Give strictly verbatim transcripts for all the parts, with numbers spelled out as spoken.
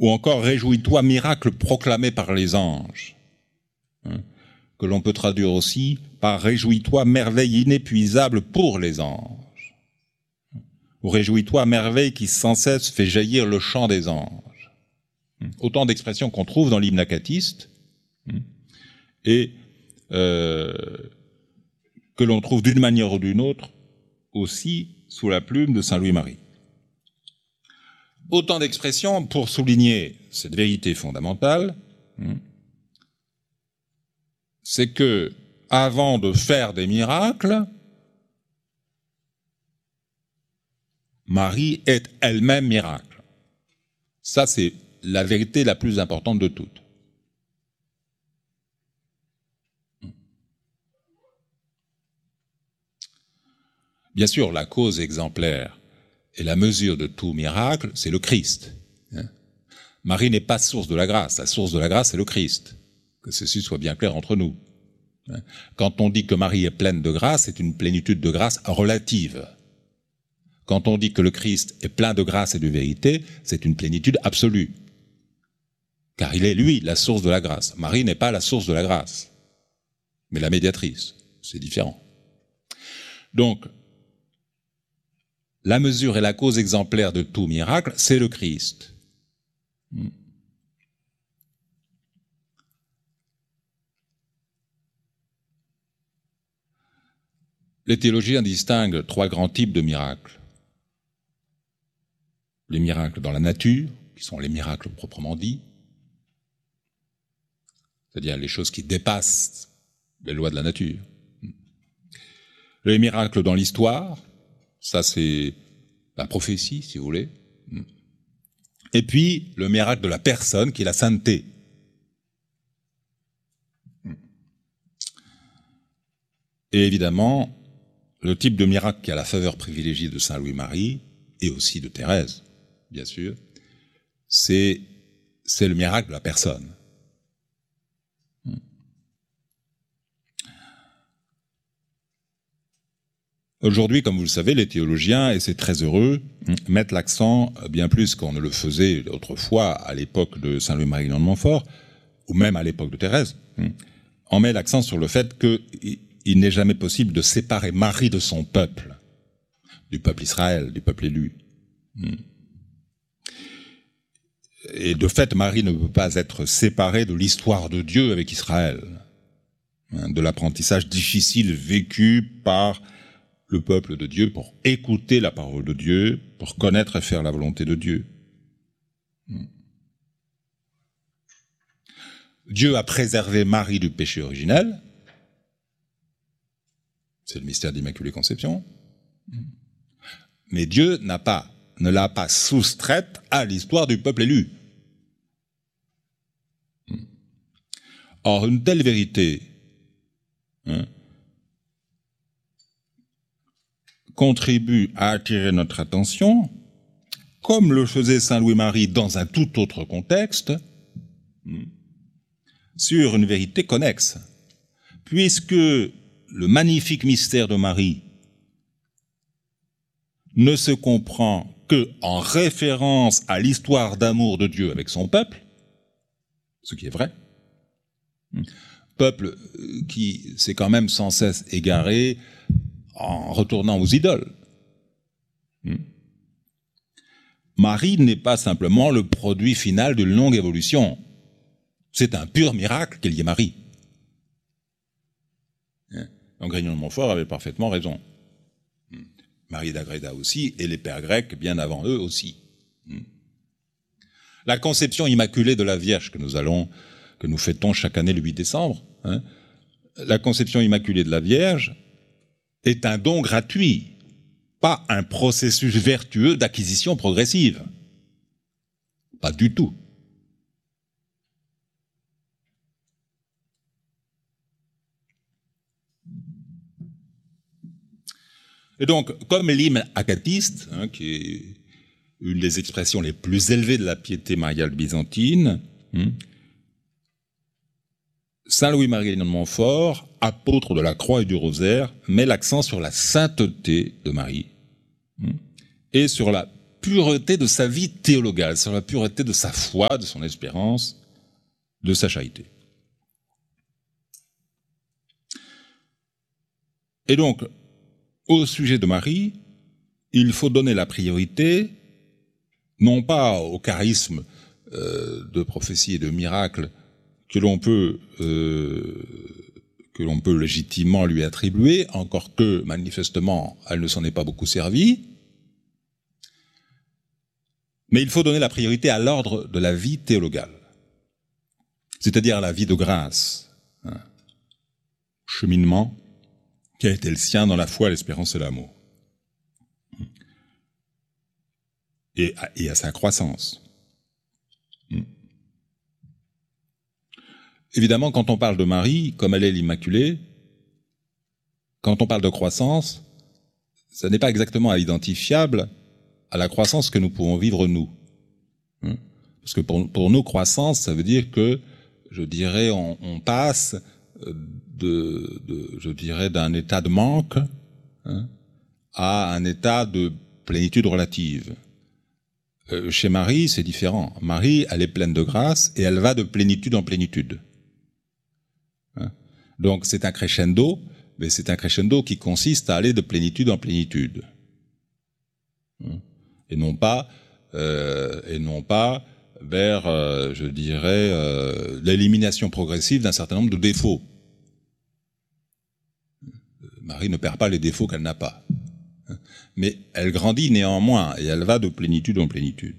Ou encore « Réjouis-toi, miracle proclamé par les anges hein, », que l'on peut traduire aussi par « Réjouis-toi, merveille inépuisable pour les anges », ou « Réjouis-toi, merveille qui sans cesse fait jaillir le chant des anges ». Autant d'expressions qu'on trouve dans l'hymne acatiste et euh, que l'on trouve d'une manière ou d'une autre aussi sous la plume de saint Louis-Marie. Autant d'expressions pour souligner cette vérité fondamentale, c'est que, avant de faire des miracles, Marie est elle-même miracle. Ça, c'est la vérité la plus importante de toutes. Bien sûr, la cause exemplaire et la mesure de tout miracle, c'est le Christ. Marie n'est pas source de la grâce. La source de la grâce, c'est le Christ. Que ceci soit bien clair entre nous. Quand on dit que Marie est pleine de grâce, c'est une plénitude de grâce relative. Quand on dit que le Christ est plein de grâce et de vérité, c'est une plénitude absolue. Car il est, lui, la source de la grâce. Marie n'est pas la source de la grâce, mais la médiatrice. C'est différent. Donc, la mesure et la cause exemplaire de tout miracle, c'est le Christ. Les théologiens distinguent trois grands types de miracles. Les miracles dans la nature, qui sont les miracles proprement dits, c'est-à-dire les choses qui dépassent les lois de la nature. Les miracles dans l'histoire, ça c'est la prophétie, si vous voulez. Et puis, le miracle de la personne, qui est la sainteté. Et évidemment, le type de miracle qui a la faveur privilégiée de saint Louis-Marie, et aussi de Thérèse, bien sûr, c'est, c'est le miracle de la personne. Aujourd'hui, comme vous le savez, les théologiens, et c'est très heureux, mettent l'accent, bien plus qu'on ne le faisait autrefois à l'époque de saint Louis-Marie de Montfort, ou même à l'époque de Thérèse, on met l'accent sur le fait qu'il n'est jamais possible de séparer Marie de son peuple, du peuple Israël, du peuple élu. Et de fait, Marie ne peut pas être séparée de l'histoire de Dieu avec Israël, de l'apprentissage difficile vécu par le peuple de Dieu pour écouter la parole de Dieu, pour connaître et faire la volonté de Dieu. Dieu a préservé Marie du péché originel, c'est le mystère d'Immaculée Conception, mais Dieu n'a pas, ne l'a pas soustraite à l'histoire du peuple élu. Or, une telle vérité hein, contribue à attirer notre attention, comme le faisait saint Louis-Marie dans un tout autre contexte, sur une vérité connexe. Puisque le magnifique mystère de Marie ne se comprend qu'en référence à l'histoire d'amour de Dieu avec son peuple, ce qui est vrai, peuple qui s'est quand même sans cesse égaré en retournant aux idoles. Marie n'est pas simplement le produit final d'une longue évolution. C'est un pur miracle qu'il y ait Marie. Donc Grignon de Montfort avait parfaitement raison. Marie d'Agreda aussi, et les pères grecs bien avant eux aussi. La conception immaculée de la Vierge que nous allons, que nous fêtons chaque année le huit décembre, hein, la conception immaculée de la Vierge est un don gratuit, pas un processus vertueux d'acquisition progressive. Pas du tout. Et donc, comme l'hymne acatiste, hein, qui est une des expressions les plus élevées de la piété mariale byzantine, hein, saint Louis-Marie de Montfort, apôtre de la croix et du rosaire, met l'accent sur la sainteté de Marie hein, et sur la pureté de sa vie théologale, sur la pureté de sa foi, de son espérance, de sa charité. Et donc, au sujet de Marie, il faut donner la priorité, non pas au charisme euh, de prophétie et de miracle que l'on peut, euh, que l'on peut légitimement lui attribuer, encore que, manifestement, elle ne s'en est pas beaucoup servie, mais il faut donner la priorité à l'ordre de la vie théologale, c'est-à-dire à la vie de grâce, hein, cheminement qui a été le sien dans la foi, l'espérance et l'amour. Et à, et à sa croissance. Évidemment, quand on parle de Marie, comme elle est l'Immaculée, quand on parle de croissance, ça n'est pas exactement identifiable à la croissance que nous pouvons vivre nous. Parce que pour, pour nous, croissance, ça veut dire que, je dirais, on, on passe de, de, je dirais, d'un état de manque, hein, à un état de plénitude relative. Euh, chez Marie, c'est différent. Marie, elle est pleine de grâce et elle va de plénitude en plénitude. Hein. Donc c'est un crescendo, mais c'est un crescendo qui consiste à aller de plénitude en plénitude. Hein. Et non pas, euh, et non pas vers, euh, je dirais, euh, l'élimination progressive d'un certain nombre de défauts. Marie ne perd pas les défauts qu'elle n'a pas. Mais elle grandit néanmoins, et elle va de plénitude en plénitude.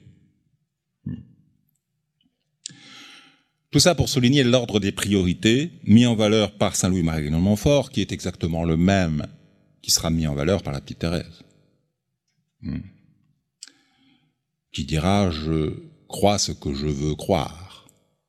Tout ça pour souligner l'ordre des priorités mis en valeur par saint Louis-Marie de Montfort, qui est exactement le même qui sera mis en valeur par la petite Thérèse. Qui dira « Je crois ce que je veux croire ».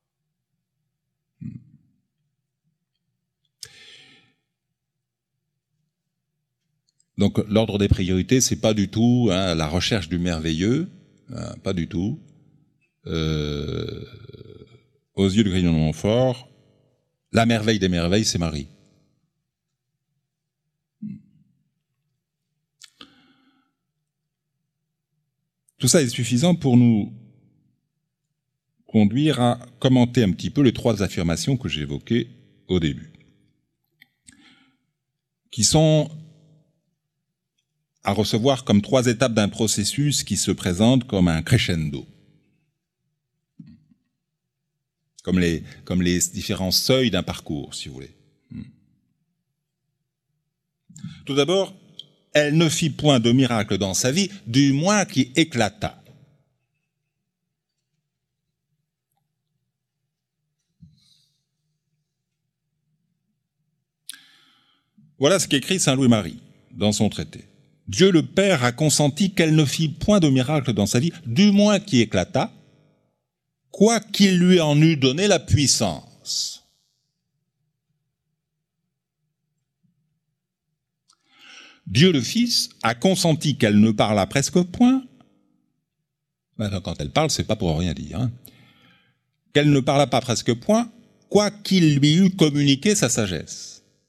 Donc l'ordre des priorités, c'est pas du tout hein, la recherche du merveilleux, hein, pas du tout. Euh, aux yeux de Grignon de Montfort, la merveille des merveilles, c'est Marie. Tout ça est suffisant pour nous conduire à commenter un petit peu les trois affirmations que j'ai évoquées au début, qui sont à recevoir comme trois étapes d'un processus qui se présente comme un crescendo. Comme les, comme les différents seuils d'un parcours, si vous voulez. Tout d'abord, elle ne fit point de miracle dans sa vie, du moins qui éclata. Voilà ce qu'écrit saint Louis-Marie dans son traité. Dieu le Père a consenti qu'elle ne fit point de miracle dans sa vie, du moins qui éclata, quoi qu'il lui en eût donné la puissance. Dieu le Fils a consenti qu'elle ne parlât presque point. Maintenant, quand elle parle, c'est pas pour rien dire. Hein. Qu'elle ne parlât pas presque point, quoi qu'il lui eût communiqué sa sagesse.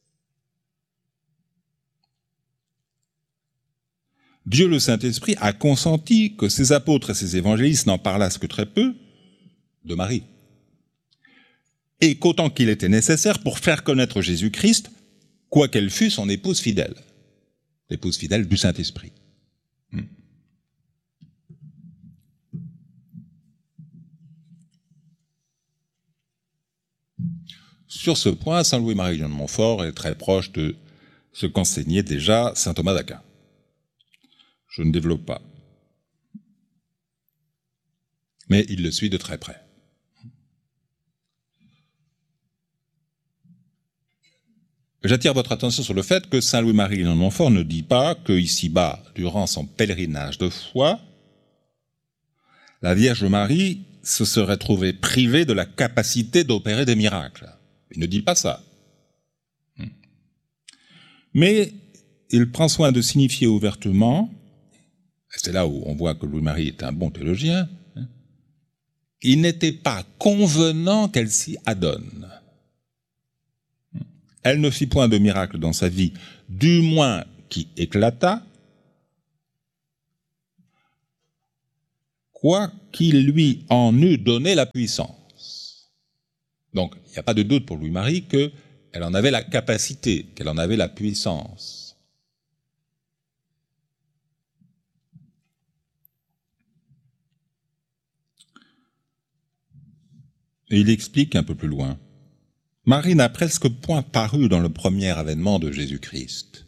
Dieu le Saint-Esprit a consenti que ses apôtres et ses évangélistes n'en parlassent que très peu de Marie. Et qu'autant qu'il était nécessaire pour faire connaître Jésus-Christ, quoiqu'elle fût son épouse fidèle. L'épouse fidèle du Saint-Esprit. Hmm. Sur ce point, saint Louis-Marie de Montfort est très proche de ce qu'enseignait déjà saint Thomas d'Aquin. Je ne développe pas. Mais il le suit de très près. J'attire votre attention sur le fait que saint Louis-Marie de Montfort ne dit pas que ici-bas, durant son pèlerinage de foi, la Vierge Marie se serait trouvée privée de la capacité d'opérer des miracles. Il ne dit pas ça. Mais il prend soin de signifier ouvertement, et c'est là où on voit que Louis-Marie est un bon théologien, hein, il n'était pas convenant qu'elle s'y adonne. Elle ne fit point de miracle dans sa vie, du moins qui éclata, quoi qu'il lui en eût donné la puissance. Donc, il n'y a pas de doute pour Louis-Marie qu'elle en avait la capacité, qu'elle en avait la puissance. Et il explique un peu plus loin. Marie n'a presque point paru dans le premier avènement de Jésus-Christ.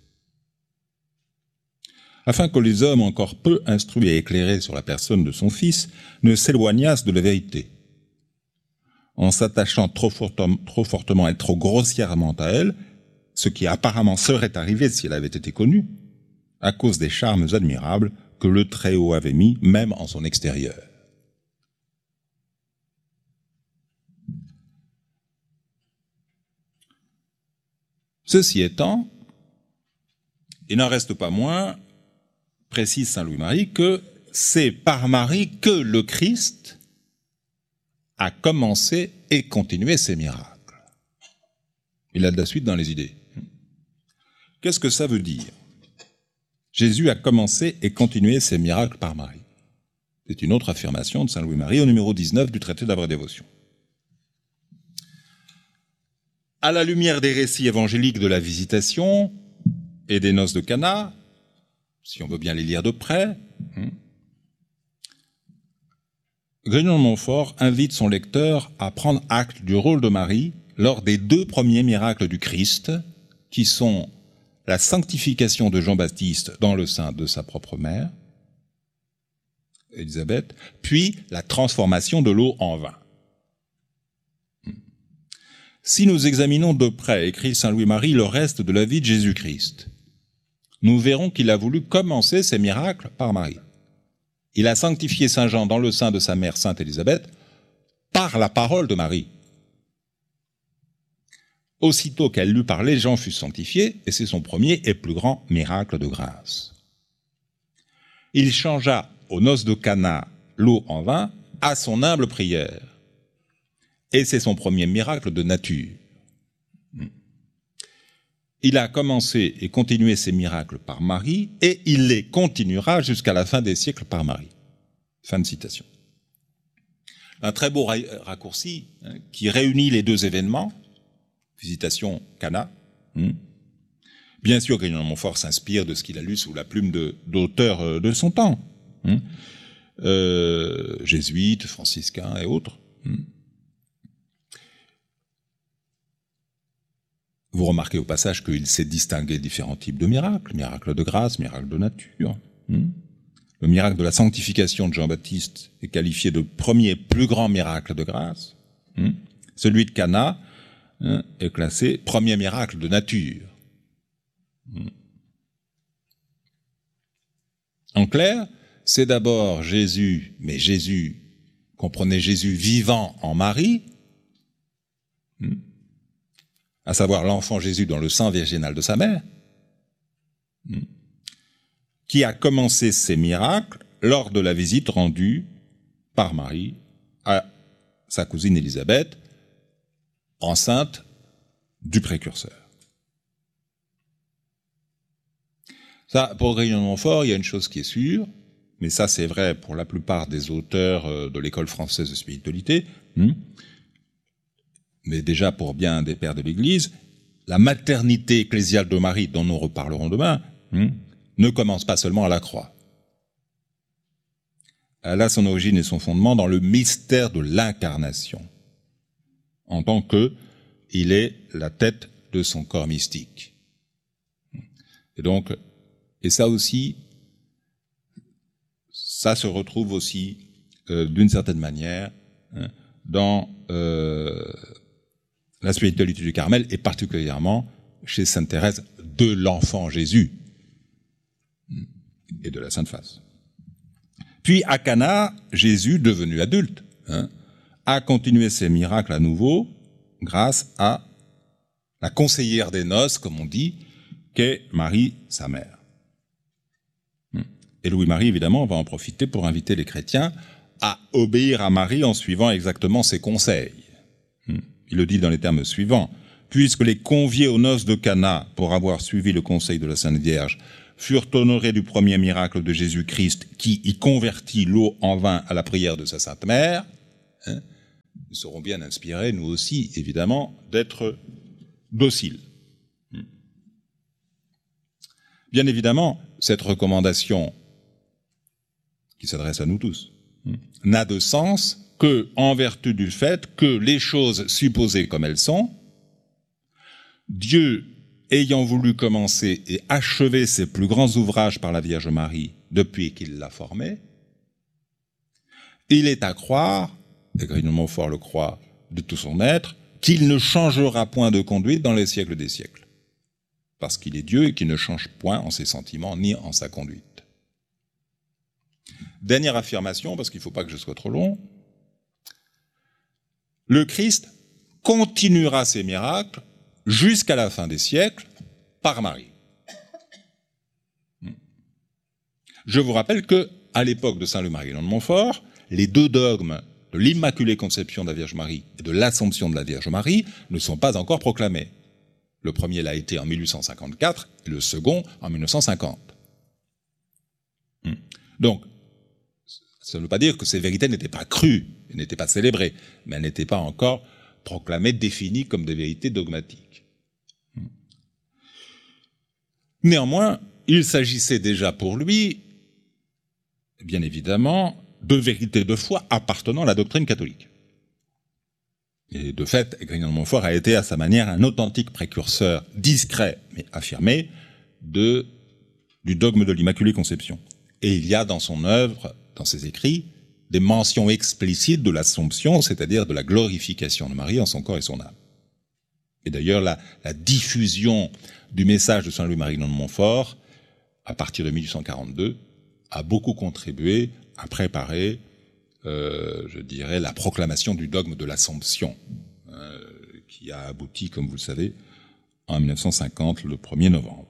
Afin que les hommes encore peu instruits et éclairés sur la personne de son Fils ne s'éloignassent de la vérité, en s'attachant trop, fortement, trop fortement et trop grossièrement à elle, ce qui apparemment serait arrivé si elle avait été connue, à cause des charmes admirables que le Très-Haut avait mis même en son extérieur. Ceci étant, il n'en reste pas moins, précise saint Louis-Marie, que c'est par Marie que le Christ a commencé et continué ses miracles. Il a de la suite dans les idées. Qu'est-ce que ça veut dire? Jésus a commencé et continué ses miracles par Marie. C'est une autre affirmation de saint Louis-Marie au numéro dix-neuf du traité de la vraie dévotion. À la lumière des récits évangéliques de la visitation et des noces de Cana, si on veut bien les lire de près, hein, Grignon de Montfort invite son lecteur à prendre acte du rôle de Marie lors des deux premiers miracles du Christ, qui sont la sanctification de Jean-Baptiste dans le sein de sa propre mère, Élisabeth, puis la transformation de l'eau en vin. Si nous examinons de près, écrit saint Louis-Marie, le reste de la vie de Jésus-Christ, nous verrons qu'il a voulu commencer ses miracles par Marie. Il a sanctifié saint Jean dans le sein de sa mère sainte Élisabeth par la parole de Marie. Aussitôt qu'elle lui parlait, Jean fut sanctifié, et c'est son premier et plus grand miracle de grâce. Il changea aux noces de Cana l'eau en vin à son humble prière. Et c'est son premier miracle de nature. Il a commencé et continué ses miracles par Marie, et il les continuera jusqu'à la fin des siècles par Marie. Fin de citation. Un très beau raccourci hein, qui réunit les deux événements, visitation Cana. Hein. Bien sûr, Grignon de Montfort s'inspire de ce qu'il a lu sous la plume de, d'auteurs de son temps, hein. euh, jésuites, franciscains et autres. Hein. Vous remarquez au passage qu'il s'est distingué différents types de miracles, miracle de grâce, miracle de nature. Hmm. Le miracle de la sanctification de Jean-Baptiste est qualifié de premier plus grand miracle de grâce. Hmm. Celui de Cana hein, est classé premier miracle de nature. Hmm. En clair, c'est d'abord Jésus, mais Jésus, comprenez Jésus vivant en Marie, hmm, à savoir l'enfant Jésus dans le sein virginal de sa mère, qui a commencé ses miracles lors de la visite rendue par Marie à sa cousine Élisabeth, enceinte du précurseur. Ça, pour Grignon de Montfort, il y a une chose qui est sûre, mais ça c'est vrai pour la plupart des auteurs de l'école française de spiritualité, hmm, mais déjà pour bien des pères de l'Église, la maternité ecclésiale de Marie, dont nous reparlerons demain, hein, ne commence pas seulement à la croix. Elle a son origine et son fondement dans le mystère de l'incarnation, en tant que il est la tête de son corps mystique. Et donc, et ça aussi, ça se retrouve aussi, euh, d'une certaine manière, hein, dans euh, la spiritualité du Carmel, et particulièrement chez sainte Thérèse de l'enfant Jésus et de la Sainte Face. Puis à Cana, Jésus, devenu adulte, hein, a continué ses miracles à nouveau grâce à la conseillère des noces, comme on dit, qu'est Marie, sa mère. Et Louis-Marie, évidemment, va en profiter pour inviter les chrétiens à obéir à Marie en suivant exactement ses conseils. Il le dit dans les termes suivants. Puisque les conviés aux noces de Cana, pour avoir suivi le conseil de la Sainte Vierge, furent honorés du premier miracle de Jésus-Christ qui y convertit l'eau en vin à la prière de sa Sainte Mère, hein, nous serons bien inspirés, nous aussi, évidemment, d'être dociles. Bien évidemment, cette recommandation, qui s'adresse à nous tous, n'a de sens que en vertu du fait que les choses supposées comme elles sont, Dieu ayant voulu commencer et achever ses plus grands ouvrages par la Vierge Marie depuis qu'il l'a formée, il est à croire, et Grignon de Montfort le croit de tout son être, qu'il ne changera point de conduite dans les siècles des siècles, parce qu'il est Dieu et qu'il ne change point en ses sentiments ni en sa conduite. Dernière affirmation, parce qu'il ne faut pas que je sois trop long, le Christ continuera ses miracles jusqu'à la fin des siècles par Marie. Je vous rappelle que, à l'époque de saint Louis-Marie-Grignon de Montfort, les deux dogmes de l'Immaculée Conception de la Vierge Marie et de l'Assomption de la Vierge Marie ne sont pas encore proclamés. Le premier l'a été en mille huit cent cinquante-quatre et le second en mille neuf cent cinquante. Donc, ça ne veut pas dire que ces vérités n'étaient pas crues, n'étaient pas célébrées, mais elles n'étaient pas encore proclamées, définies comme des vérités dogmatiques. Néanmoins, il s'agissait déjà pour lui, bien évidemment, de vérités de foi appartenant à la doctrine catholique. Et de fait, Grignon de Montfort a été à sa manière un authentique précurseur discret mais affirmé de, du dogme de l'Immaculée Conception. Et il y a dans son œuvre, dans ses écrits, des mentions explicites de l'Assomption, c'est-à-dire de la glorification de Marie en son corps et son âme. Et d'ailleurs, la, la diffusion du message de saint Louis-Marie-Grignon de Montfort, à partir de mille huit cent quarante-deux, a beaucoup contribué à préparer, euh, je dirais, la proclamation du dogme de l'Assomption, euh, qui a abouti, comme vous le savez, en mille neuf cent cinquante, le premier novembre.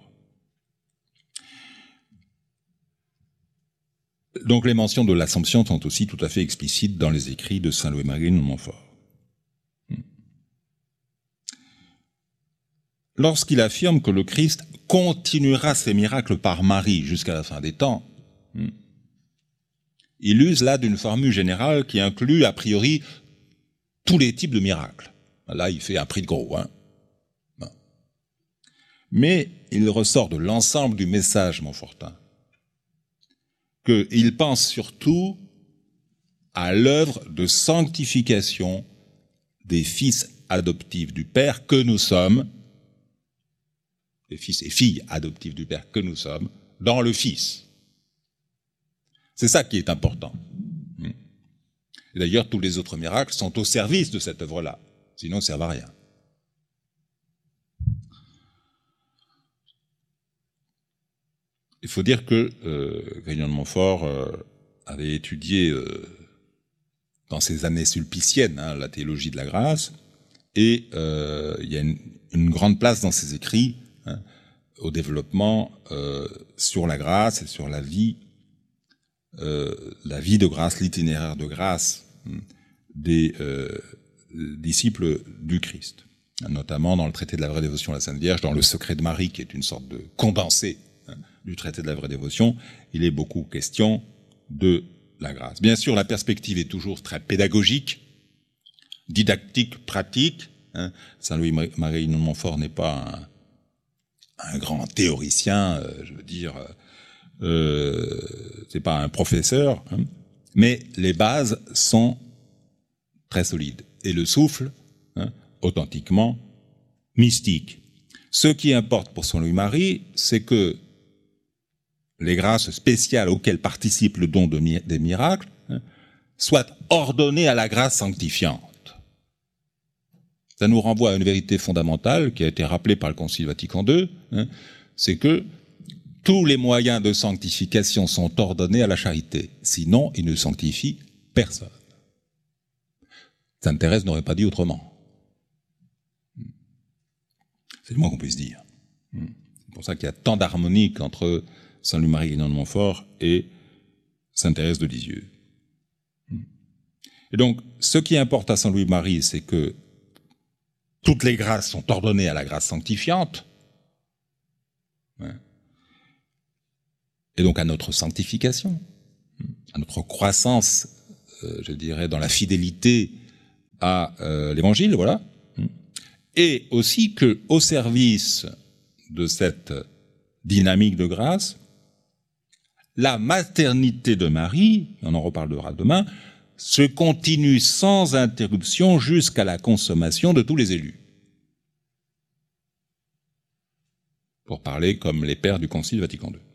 Donc les mentions de l'Assomption sont aussi tout à fait explicites dans les écrits de saint Louis-Marie-Grignon de Montfort. Lorsqu'il affirme que le Christ continuera ses miracles par Marie jusqu'à la fin des temps, il use là d'une formule générale qui inclut a priori tous les types de miracles. Là, il fait un prix de gros, hein. Mais il ressort de l'ensemble du message montfortin qu'il pense surtout à l'œuvre de sanctification des fils adoptifs du Père que nous sommes, les fils et filles adoptifs du Père que nous sommes, dans le Fils. C'est ça qui est important. Et d'ailleurs, tous les autres miracles sont au service de cette œuvre-là, sinon ils ne servent à rien. Il faut dire que euh, Grignon de Montfort euh, avait étudié euh, dans ses années sulpiciennes hein, la théologie de la grâce, et euh, il y a une, une grande place dans ses écrits hein, au développement euh, sur la grâce et sur la vie, euh, la vie de grâce, l'itinéraire de grâce hein, des euh, disciples du Christ, notamment dans le traité de la vraie dévotion à la Sainte Vierge, dans le secret de Marie, qui est une sorte de condensé du traité de la vraie dévotion, il est beaucoup question de la grâce. Bien sûr, la perspective est toujours très pédagogique, didactique, pratique. Hein. Saint Louis-Marie-Grignon de Montfort n'est pas un, un grand théoricien, euh, je veux dire, euh, c'est pas un professeur, hein, mais les bases sont très solides. Et le souffle, hein, authentiquement mystique. Ce qui importe pour Saint Louis-Marie, c'est que les grâces spéciales auxquelles participe le don de mi- des miracles hein, soient ordonnées à la grâce sanctifiante. Ça nous renvoie à une vérité fondamentale qui a été rappelée par le Concile Vatican deux, hein, c'est que tous les moyens de sanctification sont ordonnés à la charité, sinon ils ne sanctifient personne. Sainte Thérèse n'aurait pas dit autrement. C'est le moins qu'on puisse dire. C'est pour ça qu'il y a tant d'harmonique entre saint Louis-Marie-Grignon de Montfort et sainte Thérèse de Lisieux. Et donc, ce qui importe à saint Louis-Marie, c'est que toutes les grâces sont ordonnées à la grâce sanctifiante, hein, et donc à notre sanctification, à notre croissance, euh, je dirais, dans la fidélité à euh, l'Évangile, voilà, et aussi que, au service de cette dynamique de grâce, la maternité de Marie, on en reparlera demain, se continue sans interruption jusqu'à la consommation de tous les élus. Pour parler comme les pères du Concile Vatican deux.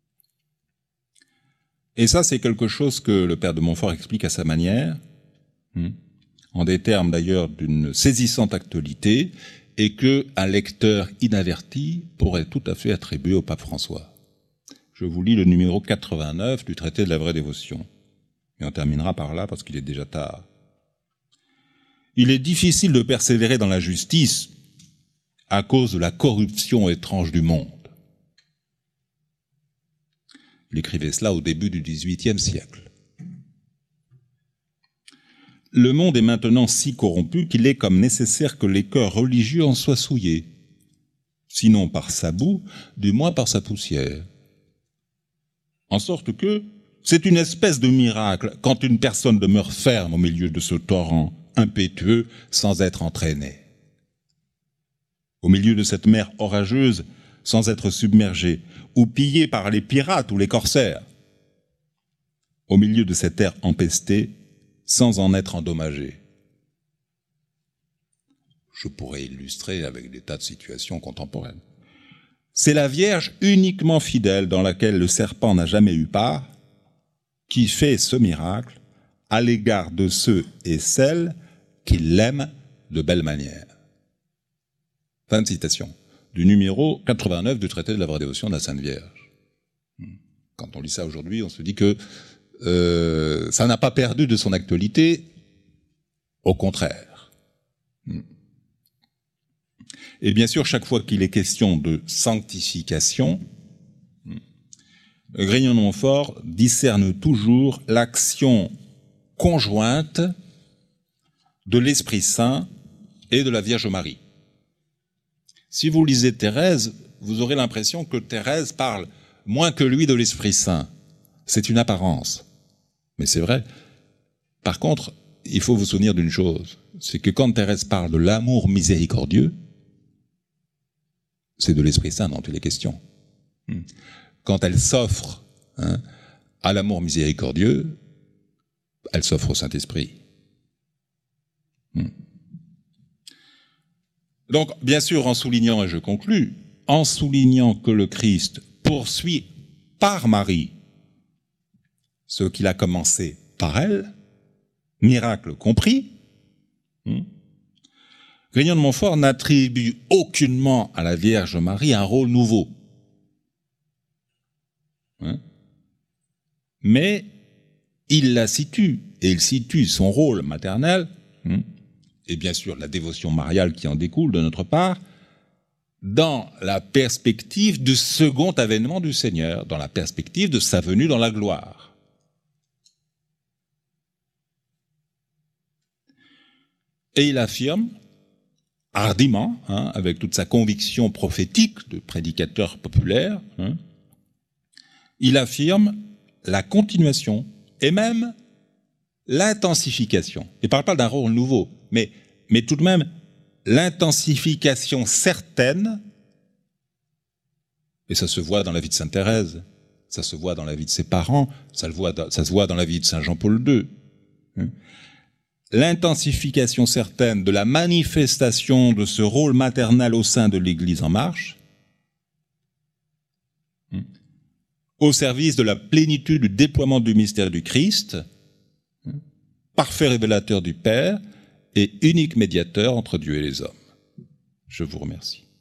Et ça, c'est quelque chose que le père de Montfort explique à sa manière, en des termes d'ailleurs d'une saisissante actualité, et que un lecteur inaverti pourrait tout à fait attribuer au pape François. Je vous lis le numéro quatre-vingt-neuf du traité de la vraie dévotion. Et on terminera par là parce qu'il est déjà tard. Il est difficile de persévérer dans la justice à cause de la corruption étrange du monde. Il écrivait cela au début du dix-huitième siècle. Le monde est maintenant si corrompu qu'il est comme nécessaire que les cœurs religieux en soient souillés, sinon par sa boue, du moins par sa poussière. En sorte que c'est une espèce de miracle quand une personne demeure ferme au milieu de ce torrent impétueux sans être entraînée. Au milieu de cette mer orageuse sans être submergée, ou pillée par les pirates ou les corsaires. Au milieu de cette air empesté sans en être endommagé. Je pourrais illustrer avec des tas de situations contemporaines. C'est la Vierge uniquement fidèle dans laquelle le serpent n'a jamais eu part, qui fait ce miracle à l'égard de ceux et celles qui l'aiment de belle manière. Fin de citation. Du numéro quatre-vingt-neuf du traité de la vraie dévotion de la Sainte Vierge. Quand on lit ça aujourd'hui, on se dit que euh, ça n'a pas perdu de son actualité, au contraire. Et bien sûr, chaque fois qu'il est question de sanctification, Grignon de Montfort discerne toujours l'action conjointe de l'Esprit Saint et de la Vierge Marie. Si vous lisez Thérèse, vous aurez l'impression que Thérèse parle moins que lui de l'Esprit Saint. C'est une apparence. Mais c'est vrai. Par contre, il faut vous souvenir d'une chose, c'est que quand Thérèse parle de l'amour miséricordieux, c'est de l'Esprit Saint dont il est question. Quand elle s'offre hein, à l'amour miséricordieux, elle s'offre au Saint-Esprit. Donc, bien sûr, en soulignant, et je conclus, en soulignant que le Christ poursuit par Marie ce qu'il a commencé par elle, miracle compris, Grignon de Montfort n'attribue aucunement à la Vierge Marie un rôle nouveau. Hein? Mais il la situe, et il situe son rôle maternel, hein, et bien sûr la dévotion mariale qui en découle de notre part, dans la perspective du second avènement du Seigneur, dans la perspective de sa venue dans la gloire. Et il affirme, hardiment, hein, avec toute sa conviction prophétique de prédicateur populaire, hein, il affirme la continuation et même l'intensification. Il ne parle pas d'un rôle nouveau, mais, mais tout de même l'intensification certaine, et ça se voit dans la vie de Sainte Thérèse, ça se voit dans la vie de ses parents, ça, le voit, ça se voit dans la vie de Saint Jean-Paul deux. Hein. L'intensification certaine de la manifestation de ce rôle maternel au sein de l'Église en marche, hein, au service de la plénitude du déploiement du mystère du Christ, hein, parfait révélateur du Père et unique médiateur entre Dieu et les hommes. Je vous remercie.